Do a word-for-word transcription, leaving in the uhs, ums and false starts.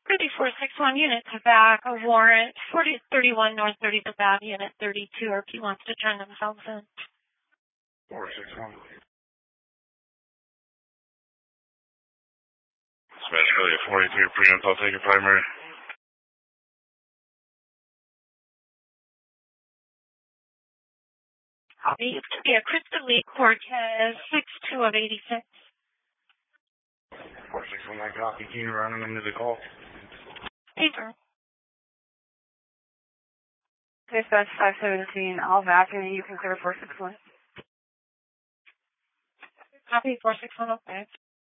thirty-four sixty-one units back, a warrant, forty thirty-one North thirty-fifth Avenue, unit thirty-two, or P wants to turn themselves in. four six one. Smash Philly at forty-three, pre-amp, I'll take a primary. Copy. Yeah, Crystal Lee Cortez, six two of eighty-six. four six one, nine copy, can you run them into the call? Paper. Dispatch five seventeen, all vacuum, you can clear four six one. Copy, four six one, okay.